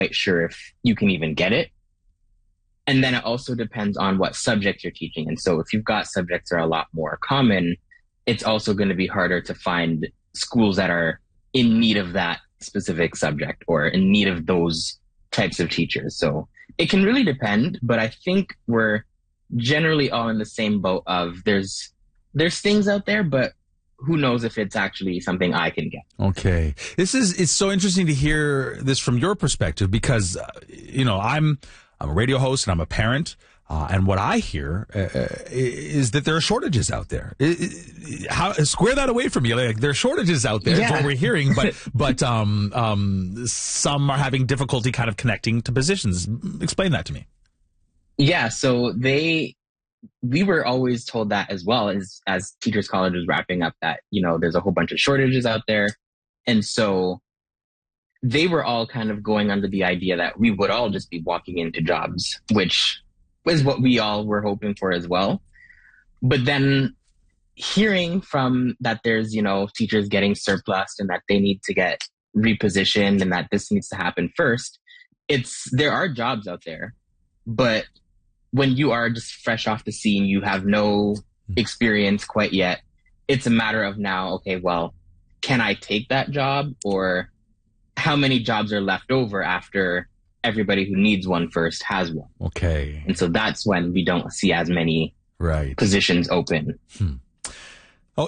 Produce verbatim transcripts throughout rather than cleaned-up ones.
quite sure if you can even get it. And then it also depends on what subjects you're teaching. And so if you've got subjects that are a lot more common, it's also going to be harder to find schools that are in need of that specific subject or in need of those types of teachers. So it can really depend, but I think we're generally all in the same boat of there's there's things out there, but who knows if it's actually something I can get. Okay. This is, it's so interesting to hear this from your perspective because, uh, you know, I'm, I'm a radio host and I'm a parent. Uh, and what I hear uh, is that there are shortages out there. It, it, how, square that away from me. Like, there are shortages out there. Yeah. Is what we're hearing, but but um, um, some are having difficulty kind of connecting to positions. Explain that to me. Yeah. So they, we were always told that as well as as Teachers College was wrapping up that, you know, there's a whole bunch of shortages out there, and so they were all kind of going under the idea that we would all just be walking into jobs, which was what we all were hoping for as well. But then hearing from that there's, you know, teachers getting surplus and that they need to get repositioned and that this needs to happen first, it's, there are jobs out there. But when you are just fresh off the scene, you have no experience quite yet, it's a matter of now, okay, well, can I take that job? Or how many jobs are left over after everybody who needs one first has one? Okay. And so that's when we don't see as many right. positions open. Hmm. Oh,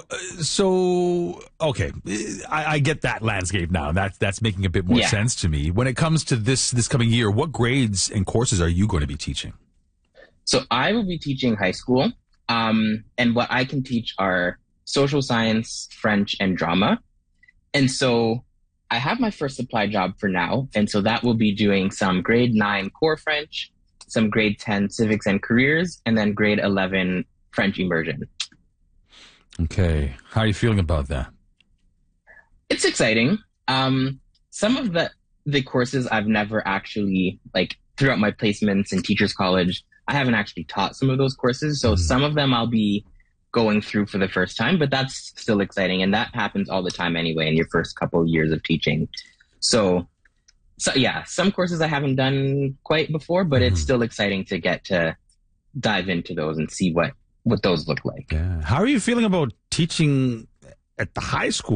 so, okay. I, I get that landscape now. That's, that's making a bit more yeah. sense to me. When it comes to this, this coming year, what grades and courses are you going to be teaching? So I will be teaching high school. Um, and what I can teach are social science, French, and drama. And so I have my first supply job for now, and so that will be doing some grade nine core French, some grade ten civics and careers, and then grade eleven French immersion. Okay. How are you feeling about that? It's exciting. Um, some of the, the courses I've never actually, like throughout my placements in Teachers College, I haven't actually taught some of those courses. So mm-hmm. some of them I'll be going through for the first time, but that's still exciting. And that happens all the time anyway in your first couple of years of teaching. So, so yeah, some courses I haven't done quite before, but mm-hmm. it's still exciting to get to dive into those and see what, what those look like. Yeah. How are you feeling about teaching at the high school?